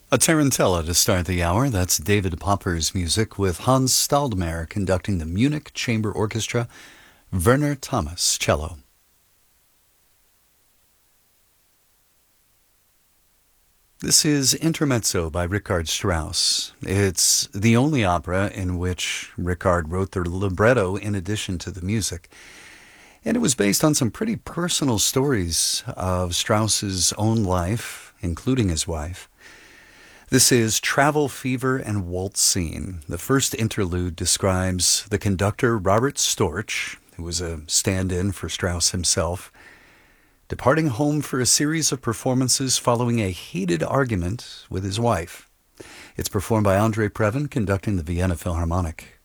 A tarantella to start the hour. That's David Popper's music with Hans Staldmeyer conducting the Munich Chamber Orchestra, Werner Thomas cello. This is Intermezzo by Richard Strauss. It's the only opera in which Richard wrote the libretto in addition to the music. And it was based on some pretty personal stories of Strauss's own life, including his wife. This is Travel Fever and Waltz Scene. The first interlude describes the conductor Robert Storch, who was a stand-in for Strauss himself, departing home for a series of performances following a heated argument with his wife. It's performed by Andre Previn conducting the Vienna Philharmonic.